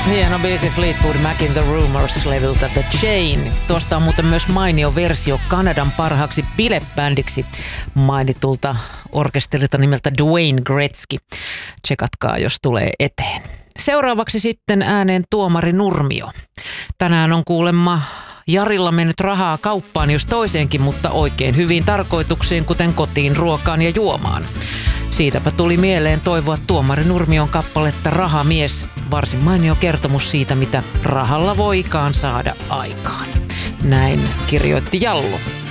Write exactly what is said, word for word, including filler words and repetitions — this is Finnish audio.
Hieno biisi Fleetwood Macin The Rumours-levyltä The Chain. Tuosta on muuten myös mainio versio Kanadan parhaaksi bilebändiksi mainitulta orkesterilta nimeltä Dwayne Gretzky. Tsekatkaa, jos tulee eteen. Seuraavaksi sitten ääneen Tuomari Nurmio. Tänään on kuulemma Jarilla mennyt rahaa kauppaan jos toiseenkin, mutta oikein hyviin tarkoituksiin, kuten kotiin, ruokaan ja juomaan. Siitäpä tuli mieleen toivoa Tuomari Nurmion kappaletta Rahamies. Varsin mainio kertomus siitä, mitä rahalla voikaan saada aikaan. Näin kirjoitti Jallu.